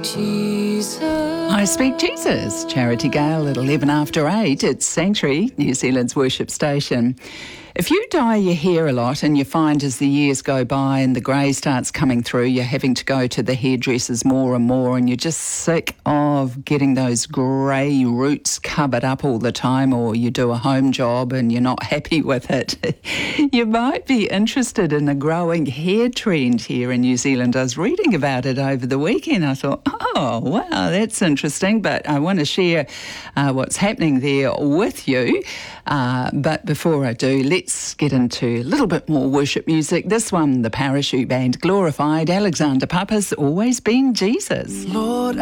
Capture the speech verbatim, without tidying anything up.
Jesus. I Speak Jesus, Charity Gale at eleven after eight. It's Sanctuary, New Zealand's worship station. If you dye your hair a lot and you find as the years go by and the grey starts coming through, you're having to go to the hairdressers more and more and you're just sick of getting those grey roots covered up all the time, or you do a home job and you're not happy with it, you might be interested in a growing hair trend here in New Zealand. I was reading about it over the weekend. I thought, oh, wow, that's interesting, but I want to share uh, what's happening there with you. Uh, but before I do, let's get into a little bit more worship music. This one, the Parachute Band, Glorified, Alexander Pappas, Always Been Jesus. Lord,